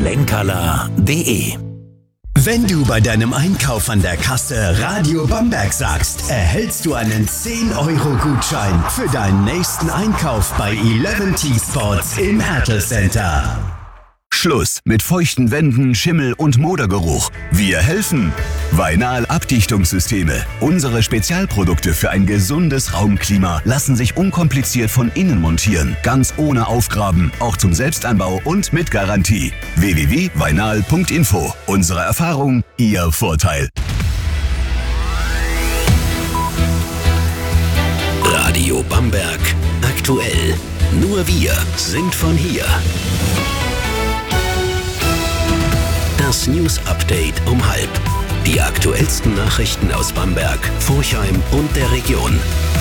Schlenkerler.de. Wenn du bei deinem Einkauf an der Kasse Radio Bamberg sagst, erhältst du einen 10-Euro-Gutschein für deinen nächsten Einkauf bei 11 T-Sports im Hertel Center. Schluss mit feuchten Wänden, Schimmel und Modergeruch. Wir helfen. Weinal Abdichtungssysteme. Unsere Spezialprodukte für ein gesundes Raumklima lassen sich unkompliziert von innen montieren. Ganz ohne Aufgraben. Auch zum Selbstanbau und mit Garantie. www.weinal.info. Unsere Erfahrung, Ihr Vorteil. Radio Bamberg. Aktuell. Nur wir sind von hier. Das News Update um 12:30. Die aktuellsten Nachrichten aus Bamberg, Forchheim und der Region.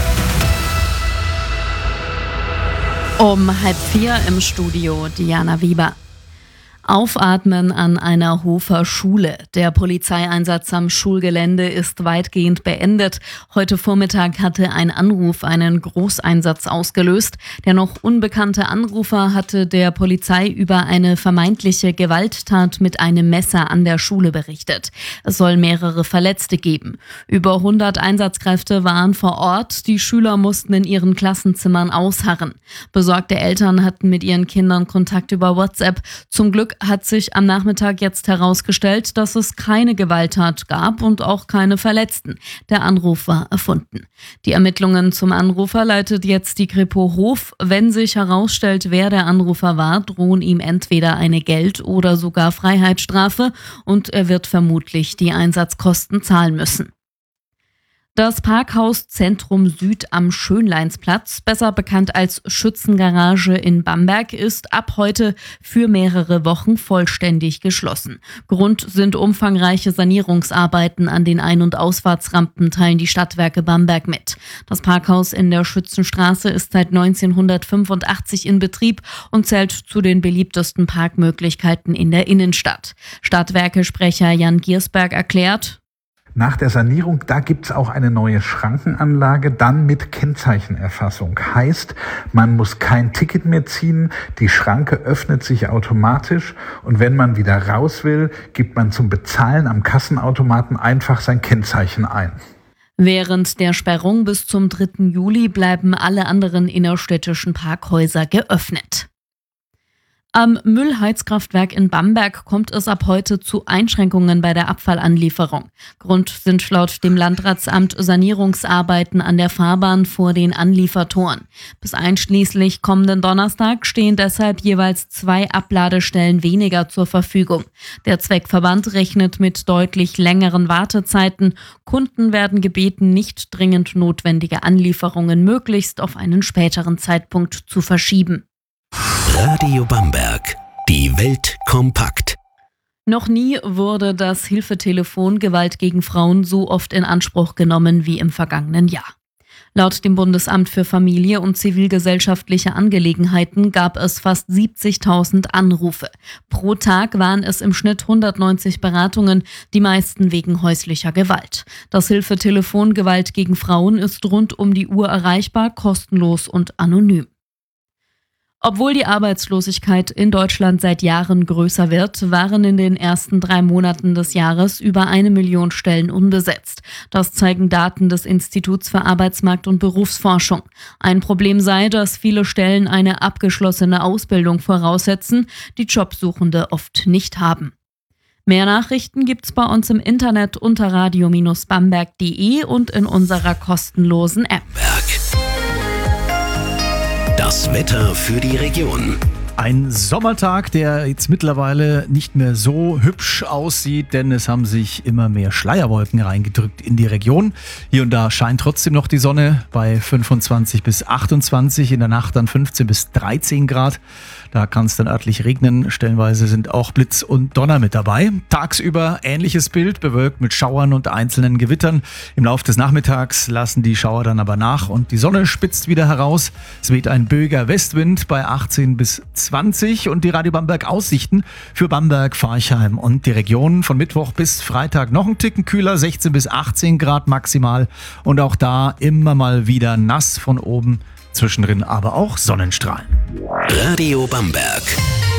Um 3:30 im Studio Diana Wieber. Aufatmen an einer Hofer Schule. Der Polizeieinsatz am Schulgelände ist weitgehend beendet. Heute Vormittag hatte ein Anruf einen Großeinsatz ausgelöst. Der noch unbekannte Anrufer hatte der Polizei über eine vermeintliche Gewalttat mit einem Messer an der Schule berichtet. Es soll mehrere Verletzte geben. Über 100 Einsatzkräfte waren vor Ort. Die Schüler mussten in ihren Klassenzimmern ausharren. Besorgte Eltern hatten mit ihren Kindern Kontakt über WhatsApp. Zum Glück hat sich am Nachmittag jetzt herausgestellt, dass es keine Gewalttat gab und auch keine Verletzten. Der Anruf war erfunden. Die Ermittlungen zum Anrufer leitet jetzt die Kripo Hof. Wenn sich herausstellt, wer der Anrufer war, drohen ihm entweder eine Geld- oder sogar Freiheitsstrafe und er wird vermutlich die Einsatzkosten zahlen müssen. Das Parkhaus Zentrum Süd am Schönleinsplatz, besser bekannt als Schützengarage in Bamberg, ist ab heute für mehrere Wochen vollständig geschlossen. Grund sind umfangreiche Sanierungsarbeiten an den Ein- und Ausfahrtsrampen, teilen die Stadtwerke Bamberg mit. Das Parkhaus in der Schützenstraße ist seit 1985 in Betrieb und zählt zu den beliebtesten Parkmöglichkeiten in der Innenstadt. Stadtwerke-Sprecher Jan Giersberg erklärt: Nach der Sanierung, da gibt's auch eine neue Schrankenanlage, dann mit Kennzeichenerfassung. Heißt, man muss kein Ticket mehr ziehen, die Schranke öffnet sich automatisch und wenn man wieder raus will, gibt man zum Bezahlen am Kassenautomaten einfach sein Kennzeichen ein. Während der Sperrung bis zum 3. Juli bleiben alle anderen innerstädtischen Parkhäuser geöffnet. Am Müllheizkraftwerk in Bamberg kommt es ab heute zu Einschränkungen bei der Abfallanlieferung. Grund sind laut dem Landratsamt Sanierungsarbeiten an der Fahrbahn vor den Anliefertoren. Bis einschließlich kommenden Donnerstag stehen deshalb jeweils 2 Abladestellen weniger zur Verfügung. Der Zweckverband rechnet mit deutlich längeren Wartezeiten. Kunden werden gebeten, nicht dringend notwendige Anlieferungen möglichst auf einen späteren Zeitpunkt zu verschieben. Radio Bamberg. Die Welt kompakt. Noch nie wurde das Hilfetelefon Gewalt gegen Frauen so oft in Anspruch genommen wie im vergangenen Jahr. Laut dem Bundesamt für Familie und zivilgesellschaftliche Angelegenheiten gab es fast 70.000 Anrufe. Pro Tag waren es im Schnitt 190 Beratungen, die meisten wegen häuslicher Gewalt. Das Hilfetelefon Gewalt gegen Frauen ist rund um die Uhr erreichbar, kostenlos und anonym. Obwohl die Arbeitslosigkeit in Deutschland seit Jahren größer wird, waren in den ersten 3 Monaten des Jahres über 1 Million Stellen unbesetzt. Das zeigen Daten des Instituts für Arbeitsmarkt- und Berufsforschung. Ein Problem sei, dass viele Stellen eine abgeschlossene Ausbildung voraussetzen, die Jobsuchende oft nicht haben. Mehr Nachrichten gibt's bei uns im Internet unter radio-bamberg.de und in unserer kostenlosen App. Das Wetter für die Region. Ein Sommertag, der jetzt mittlerweile nicht mehr so hübsch aussieht, denn es haben sich immer mehr Schleierwolken reingedrückt in die Region. Hier und da scheint trotzdem noch die Sonne bei 25 bis 28, in der Nacht dann 15 bis 13 Grad. Da kann es dann örtlich regnen, stellenweise sind auch Blitz und Donner mit dabei. Tagsüber ähnliches Bild, bewölkt mit Schauern und einzelnen Gewittern. Im Laufe des Nachmittags lassen die Schauer dann aber nach und die Sonne spitzt wieder heraus. Es weht ein böiger Westwind bei 18 bis 20 und die Radio Bamberg Aussichten für Bamberg, Forchheim und die Region von Mittwoch bis Freitag noch ein Ticken kühler, 16 bis 18 Grad maximal und auch da immer mal wieder nass von oben, zwischendrin aber auch Sonnenstrahlen. Radio Bamberg.